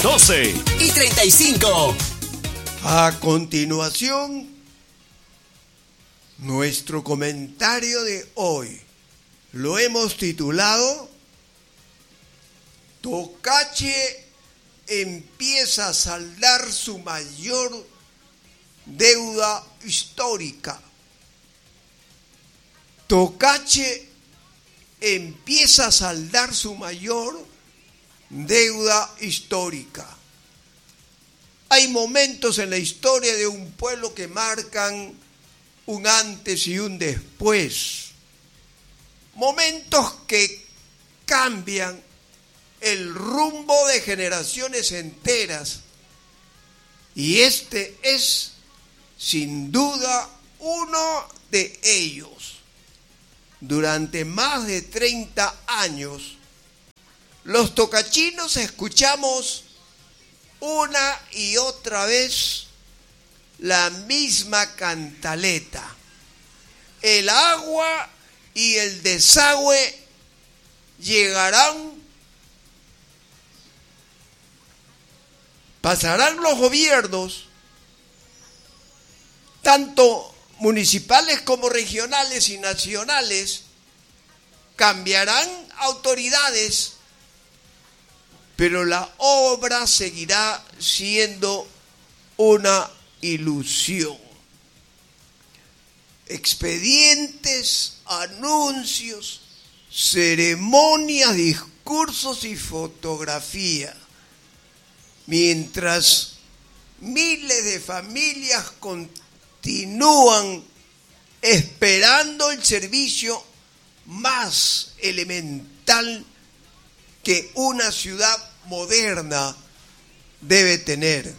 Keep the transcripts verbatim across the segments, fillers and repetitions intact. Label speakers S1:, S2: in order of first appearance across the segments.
S1: doce
S2: y treinta y cinco.
S3: A continuación, nuestro comentario de hoy lo hemos titulado Tocache empieza a saldar su mayor deuda histórica. Tocache empieza a saldar su mayor deuda histórica. Hay momentos en la historia de un pueblo que marcan un antes y un después. Momentos que cambian el rumbo de generaciones enteras. Y este es, sin duda, uno de ellos. Durante más de treinta años, los tocachinos escuchamos una y otra vez la misma cantaleta. El agua y el desagüe llegarán, pasarán los gobiernos, tanto municipales como regionales y nacionales, cambiarán autoridades, pero la obra seguirá siendo una ilusión. Expedientes, anuncios, ceremonias, discursos y fotografía. Mientras miles de familias continúan esperando el servicio más elemental que una ciudad moderna debe tener.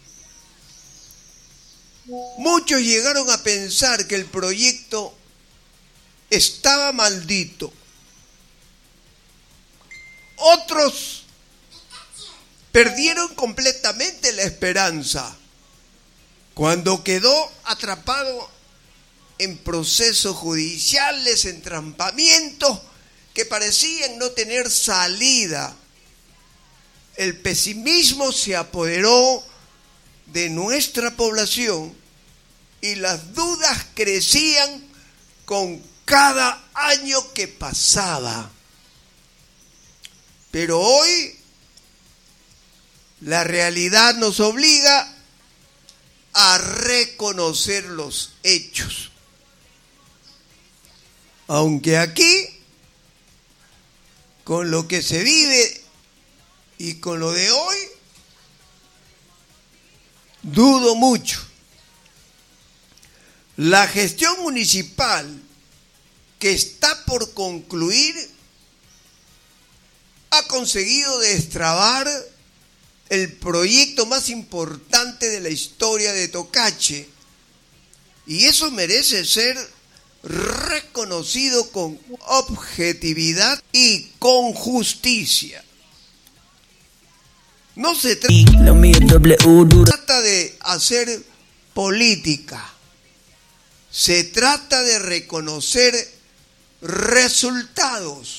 S3: Muchos llegaron a pensar que el proyecto estaba maldito. Otros perdieron completamente la esperanza cuando quedó atrapado en procesos judiciales, entrampamientos que parecían no tener salida. El pesimismo se apoderó de nuestra población y las dudas crecían con cada año que pasaba. Pero hoy la realidad nos obliga a reconocer los hechos. Aunque aquí, con lo que se vive y con lo de hoy, dudo mucho. La gestión municipal que está por concluir ha conseguido destrabar el proyecto más importante de la historia de Tocache, y eso merece ser reconocido con objetividad y con justicia. No se trata de hacer política, se trata de reconocer resultados.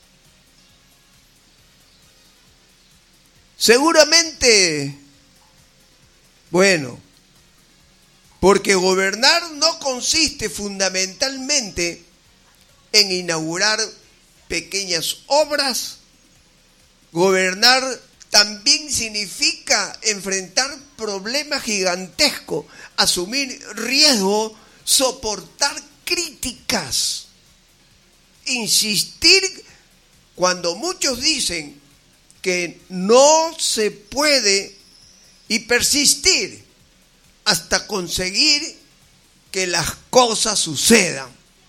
S3: Seguramente, bueno, porque gobernar no consiste fundamentalmente en inaugurar pequeñas obras. Gobernar también significa enfrentar problemas gigantescos, asumir riesgos, soportar críticas, insistir cuando muchos dicen que no se puede y persistir hasta conseguir que las cosas sucedan.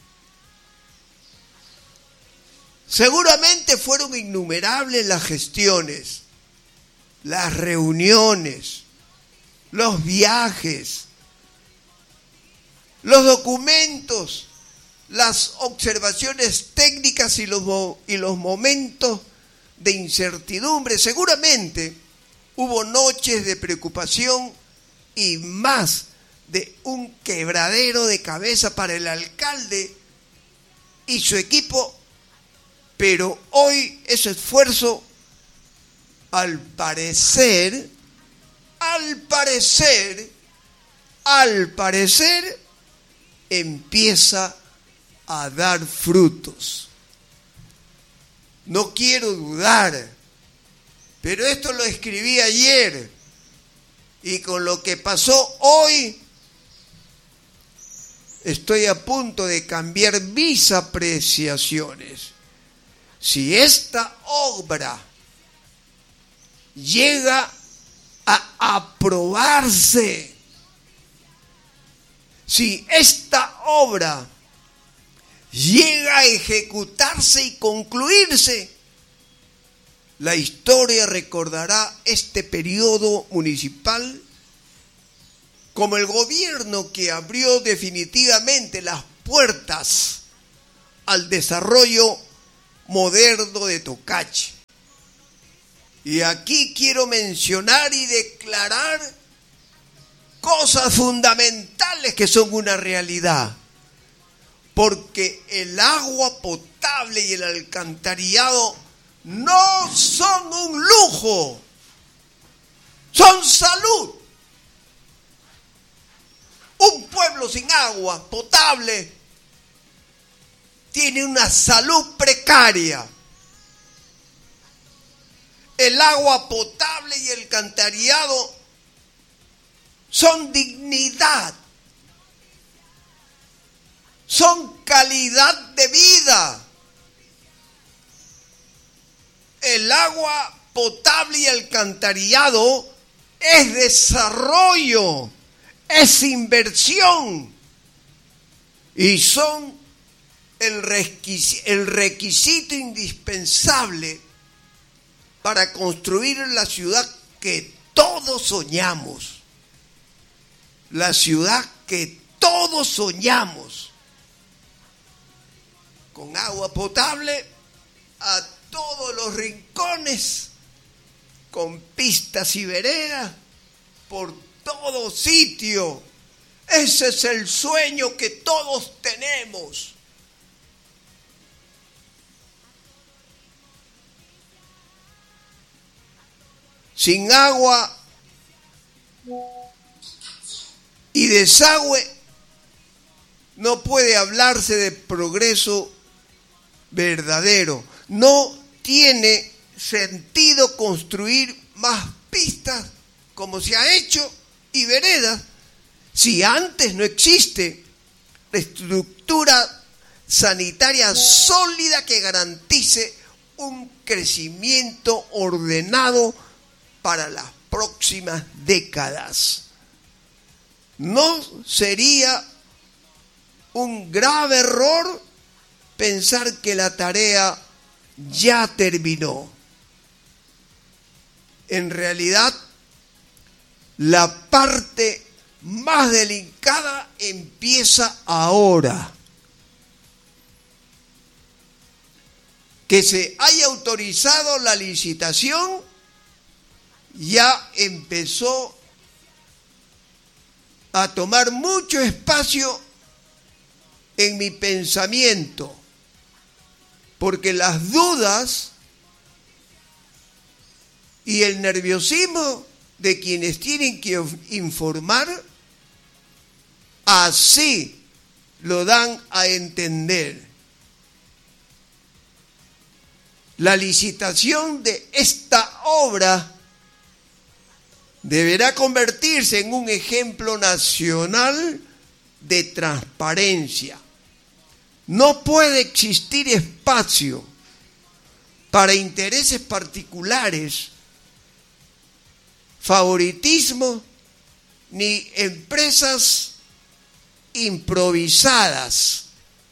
S3: Seguramente fueron innumerables las gestiones, las reuniones, los viajes, los documentos, las observaciones técnicas y los, y los momentos de incertidumbre. Seguramente hubo noches de preocupación y más de un quebradero de cabeza para el alcalde y su equipo, pero hoy ese esfuerzo al parecer, al parecer, al parecer, empieza a dar frutos. No quiero dudar, pero esto lo escribí ayer y con lo que pasó hoy estoy a punto de cambiar mis apreciaciones. Si esta obra llega a aprobarse, si esta obra llega a ejecutarse y concluirse, la historia recordará este periodo municipal como el gobierno que abrió definitivamente las puertas al desarrollo moderno de Tocache. Y aquí quiero mencionar y declarar cosas fundamentales que son una realidad. Porque el agua potable y el alcantarillado no son un lujo, son salud. Un pueblo sin agua potable tiene una salud precaria. El agua potable y el alcantarillado son dignidad, son calidad de vida. El agua potable y alcantarillado es desarrollo, es inversión y son el requisito, el requisito indispensable para construir la ciudad que todos soñamos. La ciudad que todos soñamos. Con agua potable a todos los rincones, con pistas y veredas por todo sitio. Ese es el sueño que todos tenemos. Sin agua y desagüe no puede hablarse de progreso verdadero. No tiene sentido construir más pistas como se ha hecho y veredas si antes no existe la estructura sanitaria sólida que garantice un crecimiento ordenado para las próximas décadas. No sería un grave error pensar que la tarea ya terminó. En realidad, la parte más delicada empieza ahora. Que se haya autorizado la licitación ya empezó a tomar mucho espacio en mi pensamiento, porque las dudas y el nerviosismo de quienes tienen que informar así lo dan a entender. La licitación de esta obra deberá convertirse en un ejemplo nacional de transparencia. No puede existir espacio para intereses particulares, favoritismo, ni empresas improvisadas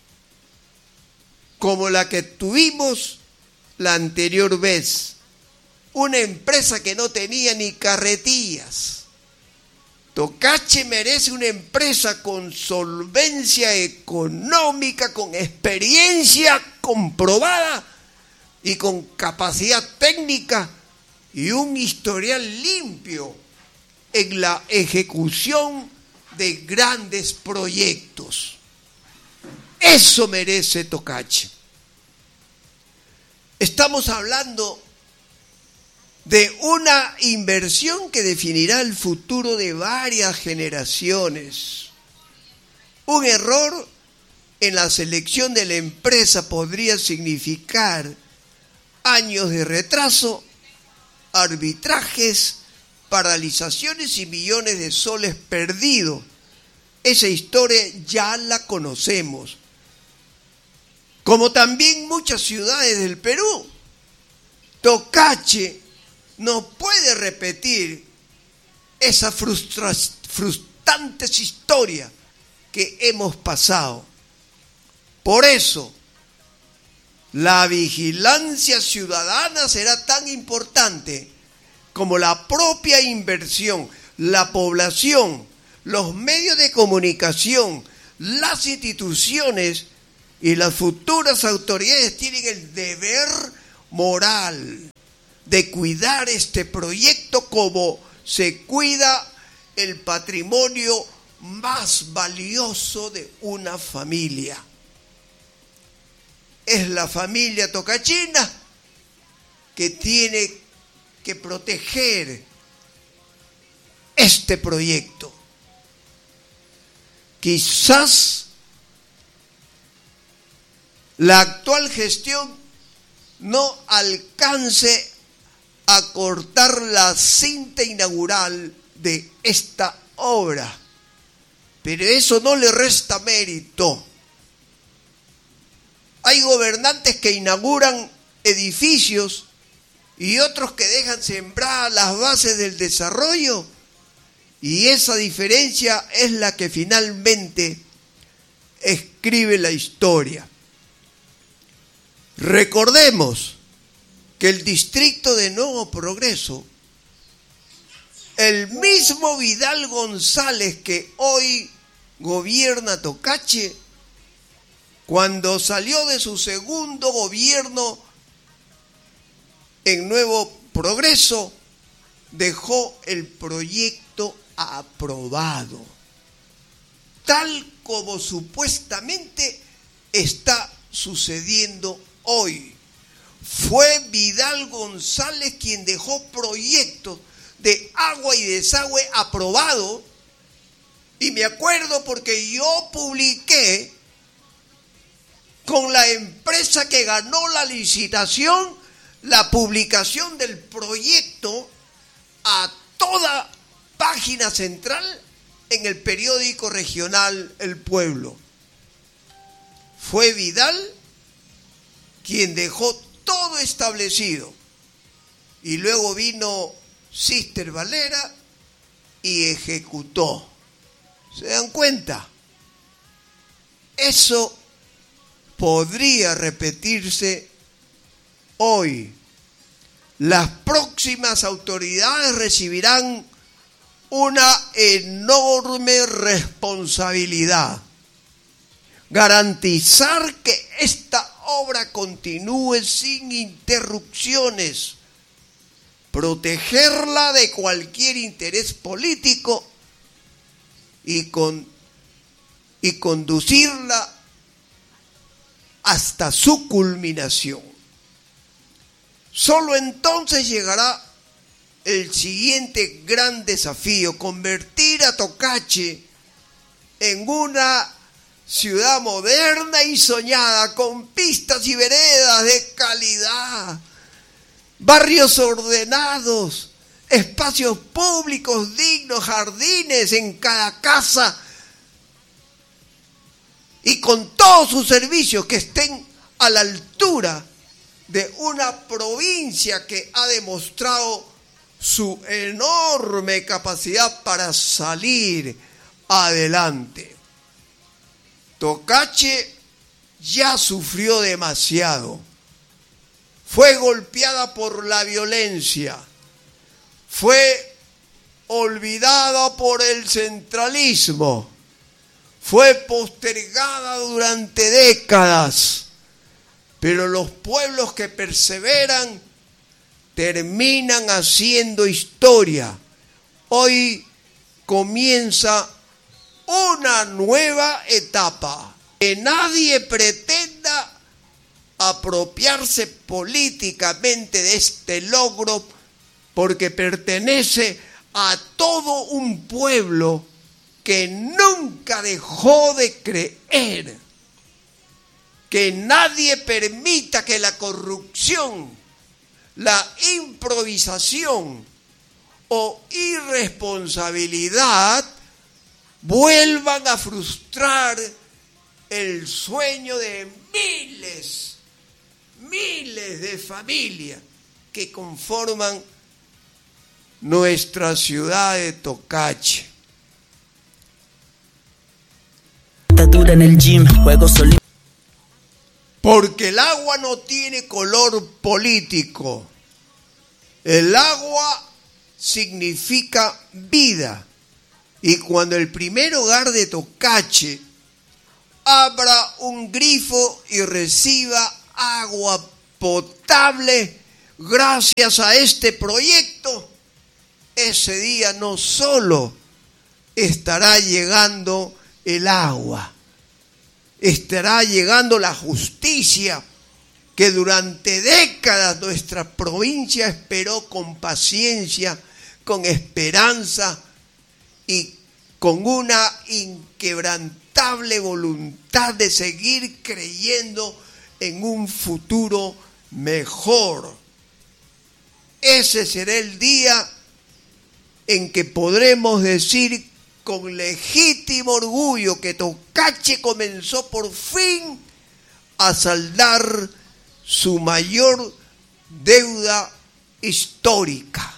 S3: como la que tuvimos la anterior vez. Una empresa que no tenía ni carretillas. Tocache merece una empresa con solvencia económica, con experiencia comprobada y con capacidad técnica y un historial limpio en la ejecución de grandes proyectos. Eso merece Tocache. Estamos hablando de una inversión que definirá el futuro de varias generaciones. Un error en la selección de la empresa podría significar años de retraso, arbitrajes, paralizaciones y millones de soles perdidos. Esa historia ya la conocemos. Como también muchas ciudades del Perú, Tocache no puede repetir esa frustra- frustrantes historia que hemos pasado. Por eso, la vigilancia ciudadana será tan importante como la propia inversión. La población, los medios de comunicación, las instituciones y las futuras autoridades tienen el deber moral de cuidar este proyecto como se cuida el patrimonio más valioso de una familia. Es la familia tocachina que tiene que proteger este proyecto. Quizás la actual gestión no alcance a cortar la cinta inaugural de esta obra, pero eso no le resta mérito. Hay gobernantes que inauguran edificios y otros que dejan sembradas las bases del desarrollo, y esa diferencia es la que finalmente escribe la historia. Recordemos que el distrito de Nuevo Progreso, el mismo Vidal González que hoy gobierna Tocache, cuando salió de su segundo gobierno en Nuevo Progreso, dejó el proyecto aprobado, tal como supuestamente está sucediendo hoy. Fue Vidal González quien dejó proyectos de agua y desagüe aprobado, y me acuerdo porque yo publiqué con la empresa que ganó la licitación la publicación del proyecto a toda página central en el periódico regional El Pueblo. Fue Vidal quien dejó todo establecido, y luego vino Sister Valera y ejecutó. ¿Se dan cuenta? Eso podría repetirse hoy. Las próximas autoridades recibirán una enorme responsabilidad: garantizar que esta obra continúe sin interrupciones, protegerla de cualquier interés político y, con, y conducirla hasta su culminación. Solo entonces llegará el siguiente gran desafío: convertir a Tocache en una ciudad moderna y soñada, con pistas y veredas de calidad, barrios ordenados, espacios públicos dignos, jardines en cada casa, y con todos sus servicios que estén a la altura de una provincia que ha demostrado su enorme capacidad para salir adelante. Tocache ya sufrió demasiado. Fue golpeada por la violencia, fue olvidada por el centralismo, fue postergada durante décadas, pero los pueblos que perseveran terminan haciendo historia. Hoy comienza una nueva etapa. Que nadie pretenda apropiarse políticamente de este logro porque pertenece a todo un pueblo que nunca dejó de creer. Que nadie permita que la corrupción, la improvisación o irresponsabilidad vuelvan a frustrar el sueño de miles, miles de familias que conforman nuestra ciudad de Tocache.
S1: En el gym, juegos olímpicos.
S3: Porque el agua no tiene color político. El agua significa vida. Y cuando el primer hogar de Tocache abra un grifo y reciba agua potable gracias a este proyecto, ese día no solo estará llegando el agua, estará llegando la justicia que durante décadas nuestra provincia esperó con paciencia, con esperanza y con una inquebrantable voluntad de seguir creyendo en un futuro mejor. Ese será el día en que podremos decir con legítimo orgullo que Tocache comenzó por fin a saldar su mayor deuda histórica.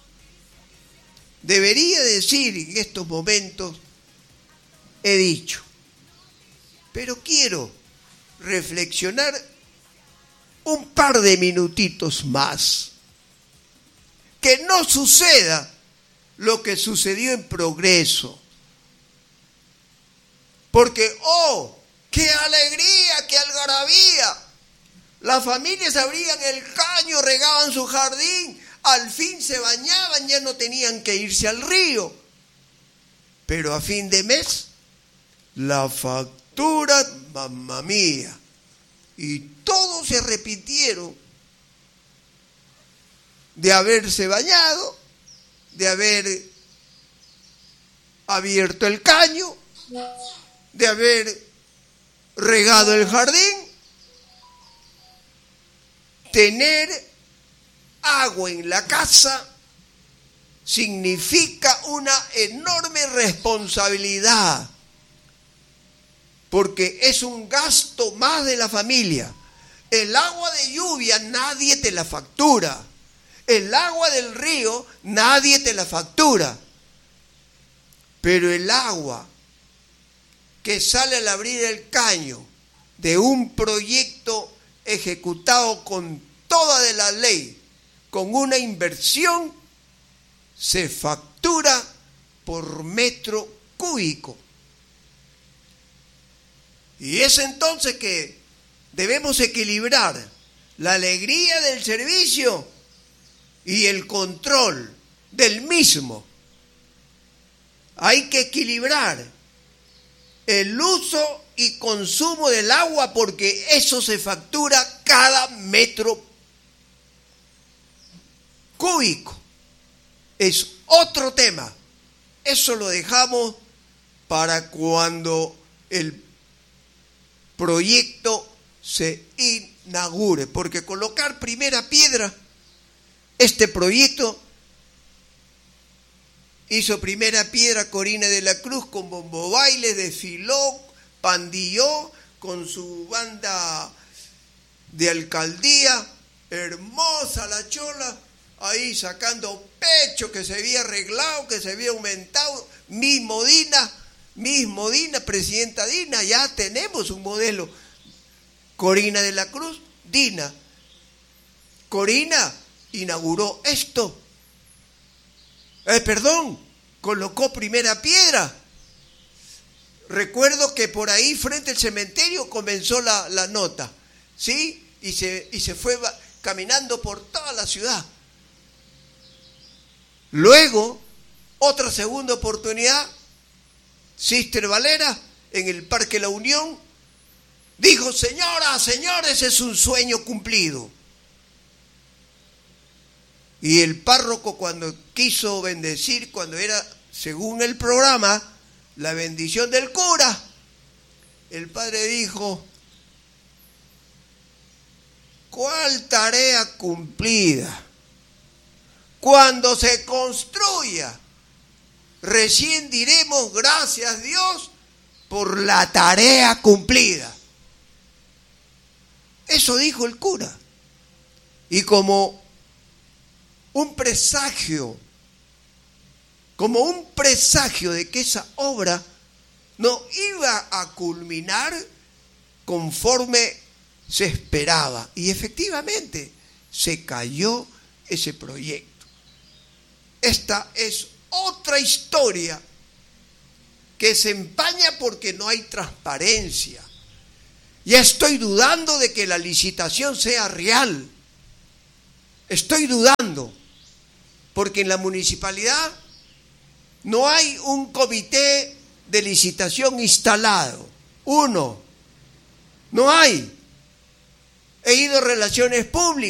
S3: Debería decir en estos momentos, he dicho, pero quiero reflexionar un par de minutitos más. Que no suceda lo que sucedió en Progreso. Porque, oh, qué alegría, qué algarabía. Las familias abrían el caño, regaban su jardín, al fin se bañaban, ya no tenían que irse al río. Pero a fin de mes, la factura, mamma mía. Y todos se arrepintieron de haberse bañado, de haber abierto el caño, de haber regado el jardín. Tener agua en la casa significa una enorme responsabilidad, porque es un gasto más de la familia. El agua de lluvia nadie te la factura. El agua del río nadie te la factura. Pero el agua que sale al abrir el caño de un proyecto ejecutado con toda de la ley, con una inversión, se factura por metro cúbico. Y es entonces que debemos equilibrar la alegría del servicio y el control del mismo. Hay que equilibrar el uso y consumo del agua, porque eso se factura cada metro cúbico. Es otro tema. Eso lo dejamos para cuando el proyecto se inaugure, porque colocar primera piedra, este proyecto hizo primera piedra Corina de la Cruz con bombo baile, desfiló, pandilló con su banda de alcaldía, hermosa la chola, ahí sacando pecho, que se había arreglado, que se había aumentado. Mismo Dina, mismo Dina, presidenta Dina, ya tenemos un modelo. Corina de la Cruz, Dina. Corina inauguró esto. Eh, perdón, colocó primera piedra. Recuerdo que por ahí frente al cementerio comenzó la, la nota, ¿sí? Y se, y se fue caminando por toda la ciudad. Luego, otra segunda oportunidad, Sister Valera, en el Parque La Unión, dijo: señoras, señores, es un sueño cumplido. Y el párroco, cuando quiso bendecir, cuando era, según el programa, la bendición del cura, el padre dijo: ¿cuál tarea cumplida? Cuando se construya, recién diremos gracias Dios por la tarea cumplida. Eso dijo el cura. Y como un presagio, como un presagio de que esa obra no iba a culminar conforme se esperaba. Y efectivamente se cayó ese proyecto. Esta es otra historia que se empaña porque no hay transparencia. Ya estoy dudando de que la licitación sea real. Estoy dudando porque en la municipalidad no hay un comité de licitación instalado. Uno, no hay. He ido a relaciones públicas.